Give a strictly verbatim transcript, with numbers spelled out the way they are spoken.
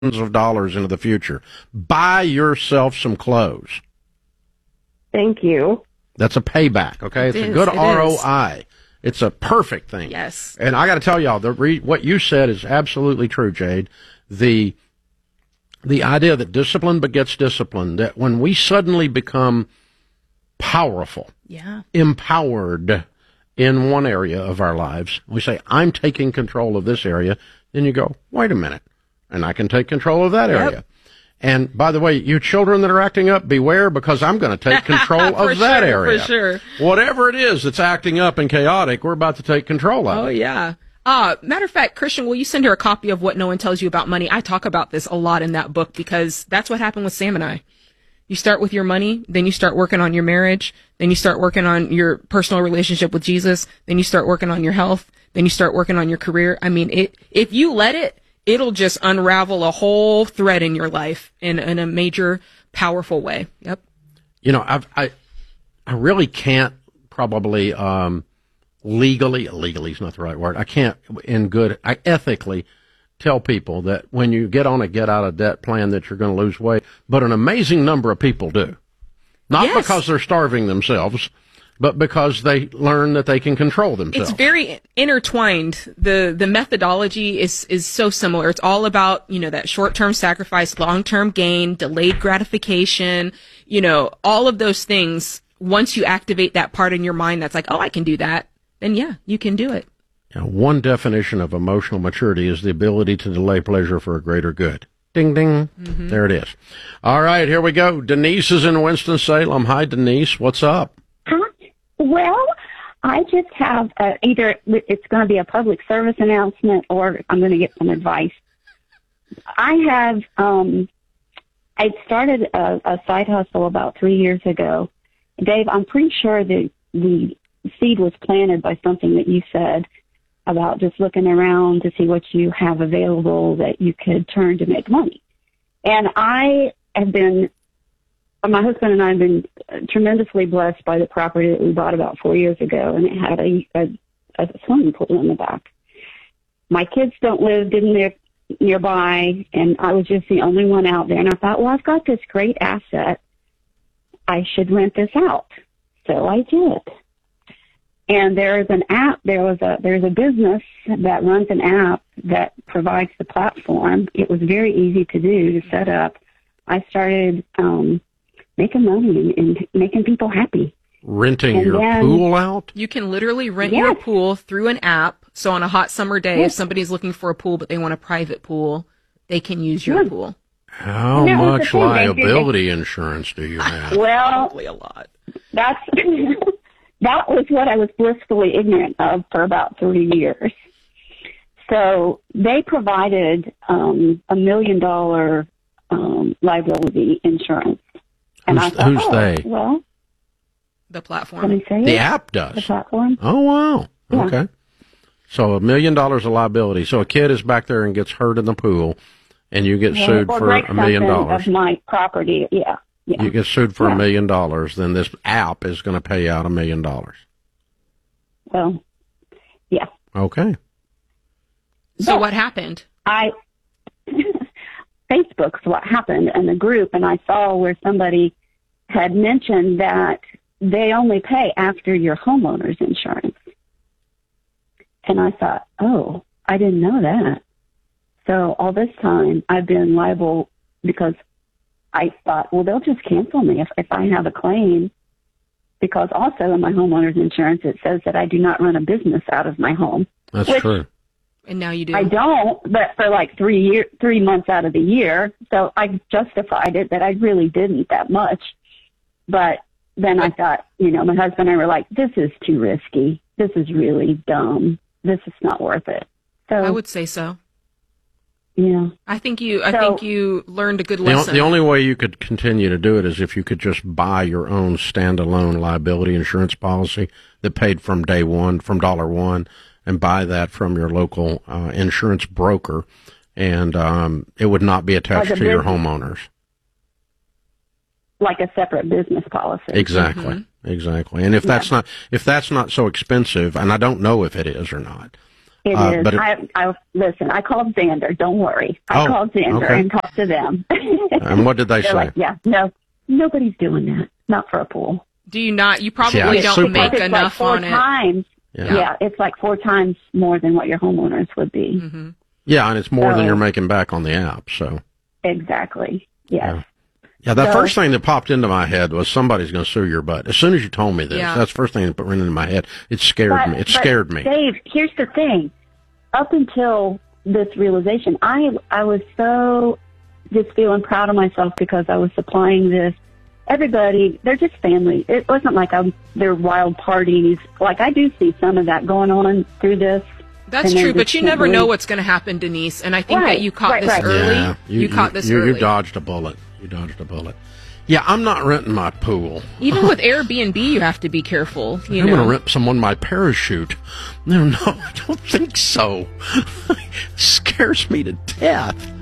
of dollars into the future. Buy yourself some clothes. Thank you. That's a payback, okay? It it's is, a good it R O I. Is. It's a perfect thing. Yes. And I got to tell y'all, the re- what you said is absolutely true, Jade. The the idea that discipline begets discipline, that when we suddenly become powerful, yeah, empowered in one area of our lives, we say, I'm taking control of this area. Then you go, wait a minute, and I can take control of that yep. area. And by the way, you children that are acting up, beware, because I'm going to take control of that sure, area. For sure. Whatever it is that's acting up and chaotic, we're about to take control of oh, it. Oh, yeah. Uh, matter of fact, Christian, will you send her a copy of What No One Tells You About Money? I talk about this a lot in that book because that's what happened with Sam and I. You start with your money, then you start working on your marriage, then you start working on your personal relationship with Jesus, then you start working on your health, then you start working on your career. I mean, it, if you let it, it'll just unravel a whole thread in your life in, in a major, powerful way. Yep. You know, I've, I, I really can't probably, um, legally, legally is not the right word. I can't in good, I ethically tell people that when you get on a get out of debt plan that you're going to lose weight, but an amazing number of people do. Not yes. because they're starving themselves, but because they learn that they can control themselves. It's very intertwined. The the methodology is is so similar. It's all about, you know, that short-term sacrifice, long-term gain, delayed gratification, you know, all of those things. Once you activate that part in your mind that's like, oh, I can do that, then yeah, you can do it. Now, one definition of emotional maturity is the ability to delay pleasure for a greater good. Ding, ding. Mm-hmm. There it is. All right, here we go. Denise is in Winston-Salem. Hi, Denise. What's up? Hi. Well, I just have uh, either it's going to be a public service announcement or I'm going to get some advice. I have, um, I started a, a side hustle about three years ago. Dave, I'm pretty sure that the seed was planted by something that you said about just looking around to see what you have available that you could turn to make money. And I have been, my husband and I have been tremendously blessed by the property that we bought about four years ago, and it had a, a, a swimming pool in the back. My kids don't live, didn't live nearby, and I was just the only one out there. And I thought, well, I've got this great asset. I should rent this out. So I did. And there is an app, there was a, there's a business that runs an app that provides the platform. It was very easy to do, to set up. I started, um, making money and, and making people happy. Renting and your then, pool out? You can literally rent yes. your pool through an app. So on a hot summer day, yes. if somebody's looking for a pool, but they want a private pool, they can use your yes. pool. How much liability insurance do you have? Well, probably a lot. That's, that was what I was blissfully ignorant of for about three years. So they provided um, a million dollar um, liability insurance. And who's I thought, who's oh, they? Well, the platform. Can I say the it? app does. The platform. Oh, wow. Yeah. Okay. So a million dollars of liability. So a kid is back there and gets hurt in the pool, and you get Yeah, sued or for break a million something dollars. Of my property, yeah. yeah. You get sued for a yeah. million dollars, then this app is going to pay out a million dollars. Well, yeah. Okay. So But what happened? I Facebook's what happened in the group, and I saw where somebody had mentioned that they only pay after your homeowner's insurance. And I thought, oh, I didn't know that. So all this time I've been liable because I thought, well, they'll just cancel me if, if I have a claim. Because also in my homeowner's insurance, it says that I do not run a business out of my home. That's which true. And now you do. I don't, but for like three year, three months out of the year. So I justified it that I really didn't that much. But then I thought, you know, my husband and I were like, this is too risky. This is really dumb. This is not worth it. So I would say so. Yeah. I think you. I So, think you learned a good The, o- lesson. the only way you could continue to do it is if you could just buy your own standalone liability insurance policy that paid from day one, from dollar one, and buy that from your local uh, insurance broker, and um, it would not be attached Like a to your business- homeowners. like a separate business policy. Exactly, Mm-hmm. exactly. And if that's not if that's not so expensive, and I don't know if it is or not, It Uh, is. but it- I, I listen. I called Xander. Don't worry. I Oh, called Xander okay. and talked to them. And what did they They're say? like, yeah, no, nobody's doing that. Not for a pool. Do you not? You probably Yeah, don't super. make It's enough like four on it. times. Yeah. Yeah. it's like four times more than what your homeowners would be. Mm-hmm. Yeah, and it's more than So- you're making back on the app. So, Exactly. Yes. Yeah. yeah, the So- first thing that popped into my head was somebody's going to sue your butt. As soon as you told me this, Yeah. that's the first thing that went into my head. It scared But- me. It but, scared me. Dave, here's the thing. Up until this realization, I I was so just feeling proud of myself because I was supplying this. Everybody, they're just family. It wasn't like I'm, they're wild parties. Like I do see some of that going on through this. That's and they're true, but just you can't never know believe- what's going to happen, Denise. And I think Right, that you caught right, this right. early. Yeah, you, caught this you, early. You dodged a bullet. You dodged a bullet. Yeah, I'm not renting my pool. Even with Airbnb, you have to be careful. You I'm know, going to rent someone my parachute. No, no, I don't think so. It scares me to death.